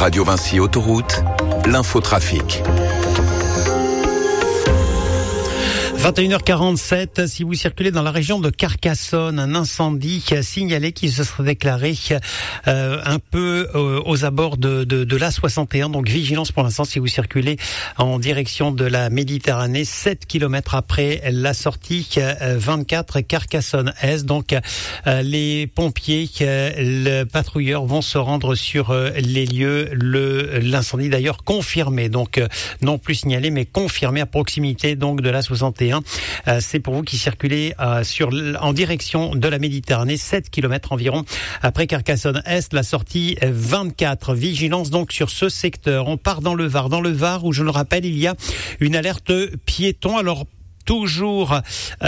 Radio Vinci Autoroute, l'infotrafic. 21h47, si vous circulez dans la région de Carcassonne, un incendie signalé qui se serait déclaré un peu aux abords de l'A61. Donc vigilance pour l'instant si vous circulez en direction de la Méditerranée, 7 km après la sortie 24 Carcassonne-Est. Donc les pompiers, le patrouilleur vont se rendre sur les lieux. L'incendie d'ailleurs confirmé, donc non plus signalé mais confirmé à proximité donc de l'A61. C'est pour vous qui circulez en direction de la Méditerranée, 7 km environ après Carcassonne-Est, la sortie 24. Vigilance donc sur ce secteur. On part dans le Var où, je le rappelle, il y a une alerte piéton. Alors toujours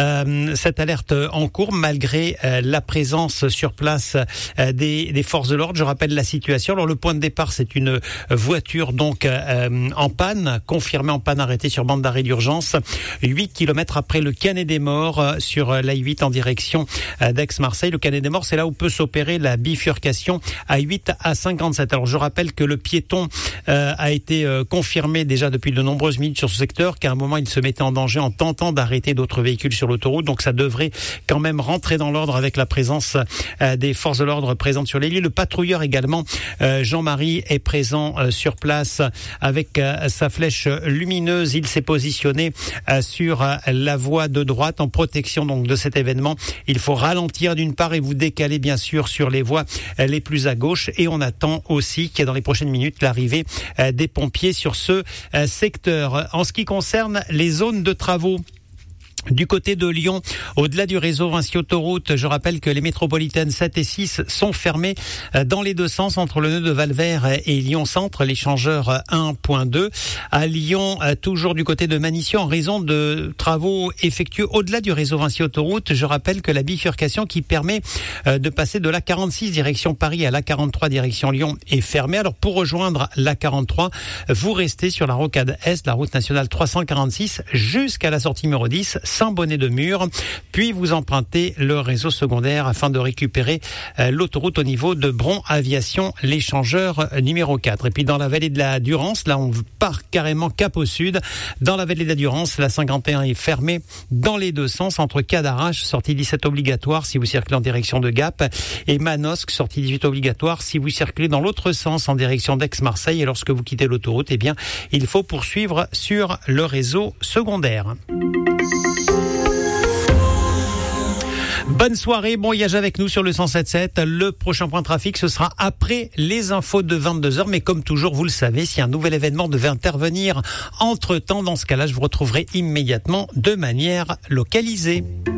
cette alerte en cours malgré la présence sur place des forces de l'ordre. Je rappelle la situation. Alors le point de départ, c'est une voiture donc en panne, confirmée en panne, arrêtée sur bande d'arrêt d'urgence 8 km après le Canet des Morts sur l'A8 en direction d'Aix-Marseille. Le Canet des Morts, c'est là où peut s'opérer la bifurcation A8 à 57. Alors je rappelle que le piéton a été confirmé déjà depuis de nombreuses minutes sur ce secteur, qu'à un moment il se mettait en danger en tentant d'arrêter d'autres véhicules sur l'autoroute. Donc ça devrait quand même rentrer dans l'ordre avec la présence des forces de l'ordre présentes sur les lieux. Le patrouilleur également, Jean-Marie, est présent sur place avec sa flèche lumineuse. Il s'est positionné sur la voie de droite en protection donc de cet événement. Il faut ralentir d'une part et vous décaler bien sûr sur les voies les plus à gauche. Et on attend aussi qu'il y ait dans les prochaines minutes l'arrivée des pompiers sur ce secteur. En ce qui concerne les zones de travaux, du côté de Lyon, au-delà du réseau Vinci Autoroute, je rappelle que les métropolitaines 7 et 6 sont fermées dans les deux sens entre le nœud de Valvert et Lyon-Centre, l'échangeur 1.2. À Lyon, toujours du côté de Manission, en raison de travaux effectués au-delà du réseau Vinci Autoroute. Je rappelle que la bifurcation qui permet de passer de la 46 direction Paris à la 43 direction Lyon est fermée. Alors pour rejoindre la 43, vous restez sur la rocade Est, la route nationale 346, jusqu'à la sortie numéro 10, Saint-Bonnet-de-Mur, puis vous empruntez le réseau secondaire afin de récupérer l'autoroute au niveau de Bron-Aviation, l'échangeur numéro 4. Et puis dans la vallée de la Durance, là on part carrément cap au sud. Dans la vallée de la Durance, la 51 est fermée dans les deux sens entre Cadarache, sortie 17 obligatoire si vous circulez en direction de Gap, et Manosque, sortie 18 obligatoire si vous circulez dans l'autre sens en direction d'Aix-Marseille. Et lorsque vous quittez l'autoroute, eh bien, il faut poursuivre sur le réseau secondaire. Bonne soirée, bon voyage avec nous sur le 107.7. Le prochain point de trafic, ce sera après les infos de 22h. Mais comme toujours, vous le savez, si un nouvel événement devait intervenir entre-temps, dans ce cas-là, je vous retrouverai immédiatement de manière localisée.